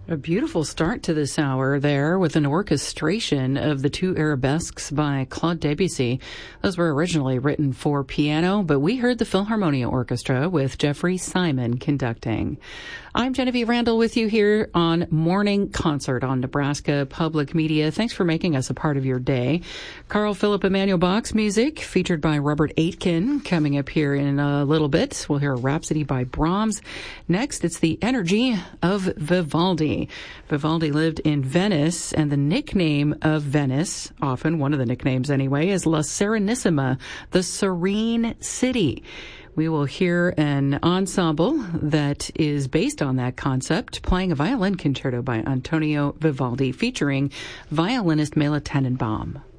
A beautiful start to this hour there with an orchestration of the two arabesques by Claude Debussy. Those were originally written for piano, but we heard the Philharmonia Orchestra with Jeffrey Simon conducting. I'm Genevieve Randall with you here on Morning Concert on Nebraska Public Media. Thanks for making us a part of your day. Carl Philipp Emanuel Bach's music, featured by Robert Aitken, coming up here in a little bit. We'll hear a Rhapsody by Brahms. Next, it's the energy of Vivaldi. Vivaldi lived in Venice, and the nickname of Venice, often one of the nicknames anyway, is La Serenissima, the Serene City. We will hear an ensemble that is based on that concept, playing a violin concerto by Antonio Vivaldi, featuring violinist Mela Tenenbaum.